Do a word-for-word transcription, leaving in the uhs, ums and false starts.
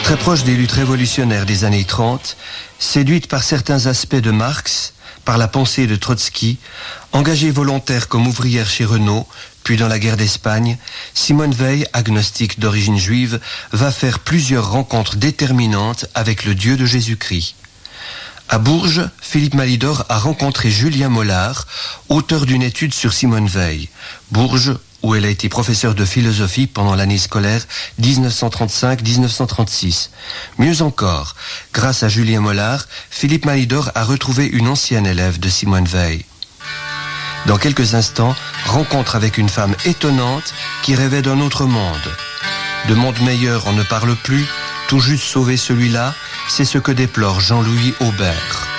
Très proche des luttes révolutionnaires des années trente, séduite par certains aspects de Marx, par la pensée de Trotsky, engagée volontaire comme ouvrière chez Renault, puis dans la guerre d'Espagne, Simone Veil, agnostique d'origine juive, va faire plusieurs rencontres déterminantes avec le Dieu de Jésus-Christ. À Bourges, Philippe Malidor a rencontré Julien Mollard, auteur d'une étude sur Simone Veil. Bourges, où elle a été professeure de philosophie pendant l'année scolaire dix-neuf cent trente-cinq dix-neuf cent trente-six. Mieux encore, grâce à Julien Mollard, Philippe Malidor a retrouvé une ancienne élève de Simone Veil. Dans quelques instants, rencontre avec une femme étonnante qui rêvait d'un autre monde. De monde meilleur on ne parle plus, tout juste sauver celui-là, c'est ce que déplore Jean-Louis Aubert.